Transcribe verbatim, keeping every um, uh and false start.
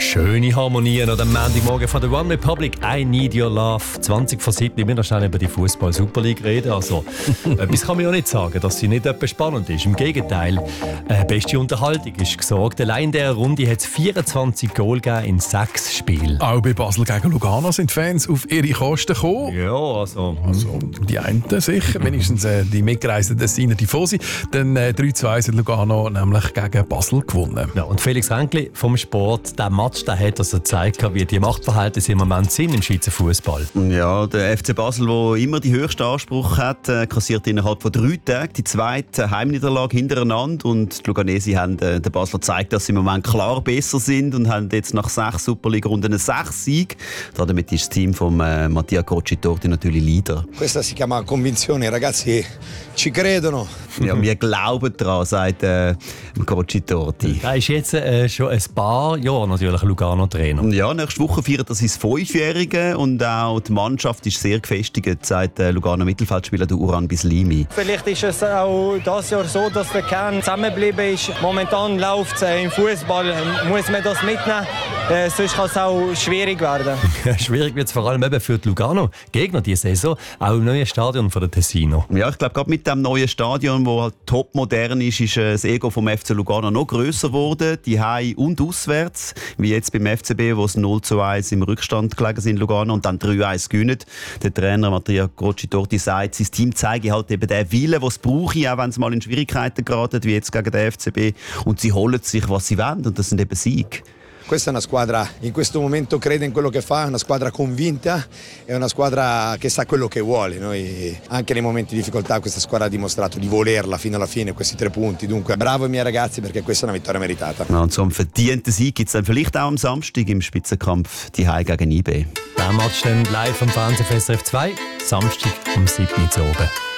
Schöne Harmonien an dem Montagmorgen von der One Republic. I Need Your Love. zwanzig vor sieben. Ich will noch schnell über die Fußball-Super League reden. Also, etwas kann man ja nicht sagen, dass sie nicht etwas spannend ist. Im Gegenteil, äh, beste Unterhaltung ist gesorgt. Allein in dieser Runde hat es vierundzwanzig Goal gegeben in sechs Spielen. Auch bei Basel gegen Lugano sind Fans auf ihre Kosten gekommen. Ja, also... Also die einen sicher, wenigstens äh, die mitgereisten Tessiner Tifosi. Dann äh, drei zu eins hat Lugano nämlich gegen Basel gewonnen. Ja, und Felix Ränkli vom Sport, der Match, der hat also gezeigt, wie die Machtverhältnisse im Moment sind im Schweizer Fußball. Ja, der F C Basel, der immer die höchsten Anspruch hat, äh, kassiert innerhalb von drei Tagen die zweite Heimniederlage hintereinander. Und die Luganesi haben äh, den Basler gezeigt, dass sie im Moment klar besser sind und haben jetzt nach sechs Superliga-Runden einen sechs Sieg. Damit ist das Team von äh, Mattia Crocitorti natürlich Leader. Questa si chiama convinzione, i ragazzi ci credono. Ja, wir glauben daran, sagt äh, Crocitorti. Er ist jetzt äh, schon ein paar Jahre natürlich Lugano-Trainer. Ja, nächste Woche feiert er sein Fünfjährige und auch die Mannschaft ist sehr gefestigt, sagt der Lugano Mittelfeldspieler der Uran Bislimi. Vielleicht ist es auch dieses Jahr so, dass der Kern zusammengeblieben ist. Momentan läuft es äh, im Fußball, muss man das mitnehmen, äh, sonst kann es auch schwierig werden. Schwierig wird es vor allem eben für die Lugano-Gegner diese Saison, auch im neuen Stadion von der Tessino. Ja, ich glaube, gerade mit dem neuen Stadion, das halt topmodern ist, ist äh, das Ego vom F C Lugano noch grösser geworden, die Heim- und Auswärts, wie jetzt beim F C B, wo es null zu eins im Rückstand gelegen sind in Lugano und dann drei eins gewinnen. Der Trainer Mattia Crocitorti sagt, sein Team zeige halt eben den Willen, den es brauche, auch wenn es mal in Schwierigkeiten geraten, wie jetzt gegen den F C B. Und sie holen sich, was sie wollen, und das sind eben Siege. Questa è una squadra in questo momento crede in quello che fa, è una squadra convinta, è una squadra che sa quello che vuole. Noi anche nei momenti di difficoltà questa squadra ha dimostrato di volerla fino alla fine, questi tre punti. Dunque bravo ai miei ragazzi perché questa è una vittoria meritata. Ja, und so einen verdienten Sieg gibt es dann vielleicht auch am Samstag im Spitzenkampf die Heim gegen I B. Der Match dann live am Fernsehen für S R F zwei, Samstag um sieben Uhr oben.